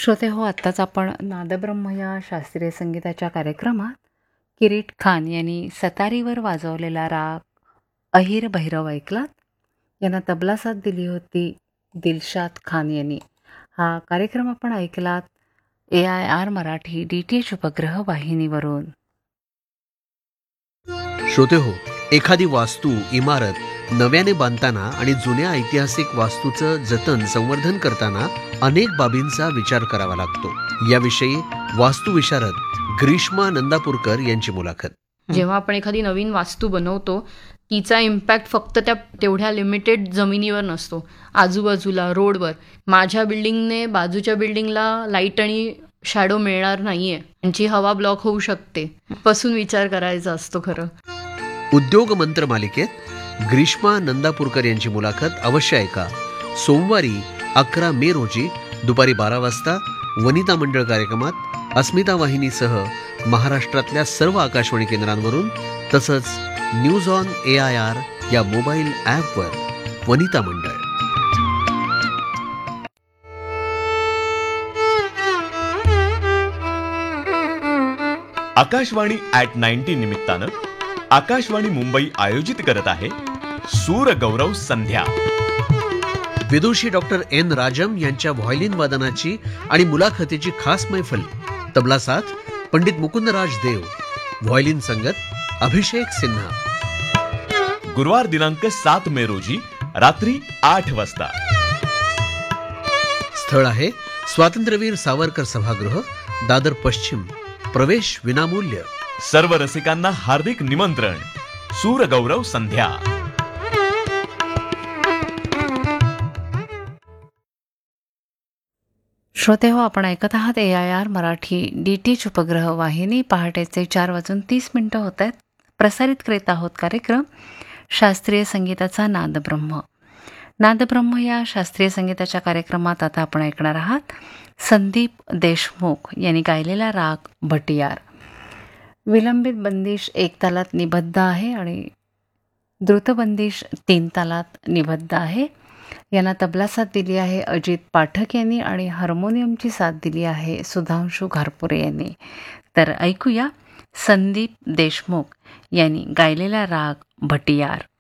श्रोते हो, आत्ताच आपण नादब्रह्म या शास्त्रीय संगीताच्या कार्यक्रमात किरीट खान यांनी सतारीवर वाजवलेला राग अहिर भैरव ऐकलात. यांना तबला साथ दिली होती दिलशाद खान यांनी. हा कार्यक्रम आपण ऐकलात AIR मराठी DTH उपग्रह वाहिनीवरून. श्रोते हो, एखादी वास्तू इमारत नव्याने बांधताना आणि जुन्या ऐतिहासिक वास्तूचं जतन संवर्धन करताना अनेक बाबींचा विचार करावा लागतो. याविषयी वास्तुविशारद ग्रीष्मा नंदापूरकर यांची मुलाखत. जेव्हा आपण एखादी नवीन वास्तू बनवतो तिचा इम्पॅक्ट फक्त त्या तेवढ्या लिमिटेड जमिनीवर नसतो, आजूबाजूला रोडवर. माझ्या बिल्डिंगने बाजूच्या बिल्डिंगला लाईट आणि शॅडो मिळणार नाहीये, त्यांची हवा ब्लॉक होऊ शकते, पासून विचार करायचा असतो. खरं उद्योग मंत्र मालिकेत ग्रीष्मा नंदापूरकर यांची मुलाखत अवश्य ऐका. सोमवारी 11 मे रोजी दुपारी 12 वाजता वनिता मंडळ कार्यक्रमात अस्मिता वाहिनीसह महाराष्ट्रातल्या सर्व आकाशवाणी केंद्रांवरून, तसंच न्यूज ऑन AIR या मोबाईल ॲपवर. वनिता मंडळ. आकाशवाणी @90 निमित्तानं आकाशवाणी मुंबई आयोजित करत आहे सूर गौरव संध्या. विदुषी डॉक्टर N राजम यांच्या व्हायोलिन वादनाची आणि मुलाखतीची खास मैफल. तबला साथ पंडित मुकुंदराज देव. व्हायोलिन संगत अभिषेक सिन्हा. गुरुवार दिनांक 7 मे रोजी रात्री 8 वाजता. स्थळ आहे स्वातंत्र्यवीर सावरकर सभागृह, दादर पश्चिम. प्रवेश विनामूल्य. सर्व रसिकांना हार्दिक निमंत्रण. सूर गौरव संध्या. श्रोते हो, आपण ऐकत आहात AIR मराठी DTH उपग्रह वाहिनी. पहाटेचे 4:30 होत आहेत. प्रसारित करीत आहोत कार्यक्रम शास्त्रीय संगीताचा नादब्रह्म. नादब्रह्म या शास्त्रीय संगीताच्या कार्यक्रमात आता आपण ऐकणार आहात संदीप देशमुख यांनी गायलेला राग भटियार. विलंबित बंदिश 1 तालात निबद्ध आहे आणि द्रुतबंदिश 3 तालात निबद्ध आहे. यांना तबला साथ दिली आहे अजित पाठक यांनी आणि हार्मोनियमची साथ दिली आहे सुधांशू घारपुरे यांनी. तर ऐकूया संदीप देशमुख यांनी गायलेला राग भटियार.